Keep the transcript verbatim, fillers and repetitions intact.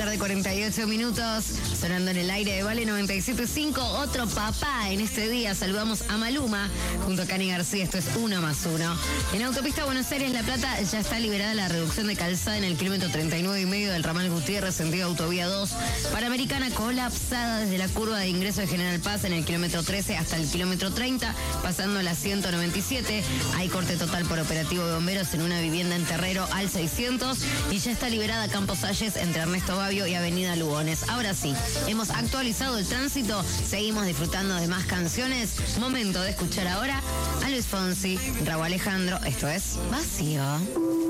tarde, cuarenta y ocho minutos, sonando en el aire de Vale noventa y siete punto cinco. Otro papá en este día. Saludamos a Maluma junto a Cani García. Esto es Uno más Uno. En Autopista Buenos Aires-La Plata ya está liberada la reducción de calzada en el kilómetro treinta y nueve y medio del ramal Gutiérrez, sentido Autovía dos. Panamericana colapsada desde la curva de ingreso de General Paz en el kilómetro trece hasta el kilómetro treinta, pasando a la ciento noventa y siete. Hay corte total por operativo de bomberos en una vivienda en Terrero al seiscientos y ya está liberada Campos Salles entre Ernesto Babio y Avenida Lugones. Ahora sí, hemos actualizado el tránsito, seguimos disfrutando de más canciones. Momento de escuchar ahora a Luis Fonsi, Rauw Alejandro. Esto es Vacío.